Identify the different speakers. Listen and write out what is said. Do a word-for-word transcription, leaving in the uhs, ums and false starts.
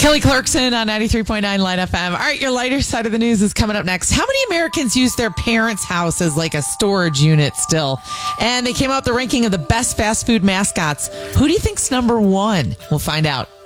Speaker 1: Kelly Clarkson on ninety-three point nine Light F M. All right, your lighter side of the news is coming up next. How many Americans use their parents' house as like a storage unit still? And they came out with the ranking of the best fast food mascots. Who do you think's number one? We'll find out